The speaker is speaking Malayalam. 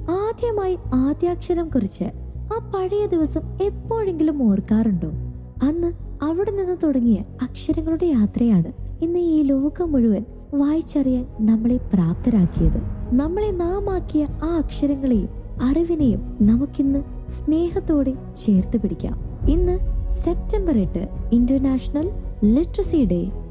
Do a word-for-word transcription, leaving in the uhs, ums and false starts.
ആദ്യമായി ആദ്യാക്ഷരം കുറിച്ച് ആ പഴയ ദിവസം എപ്പോഴെങ്കിലും ഓർക്കാറുണ്ടോ? അന്ന് അവിടെ നിന്ന് തുടങ്ങിയ അക്ഷരങ്ങളുടെ യാത്രയാണ് ഇന്ന് ഈ ലോകം മുഴുവൻ വായിച്ചറിയാൻ നമ്മളെ പ്രാപ്തരാക്കിയത്. നമ്മളെ നാം ആക്കിയ ആ അക്ഷരങ്ങളെയും അറിവിനെയും നമുക്കിന്ന് സ്നേഹത്തോടെ ചേർത്ത് പിടിക്കാം. ഇന്ന് സെപ്റ്റംബർ എട്ട് ഇന്റർനാഷണൽ ലിറ്ററസി ഡേ.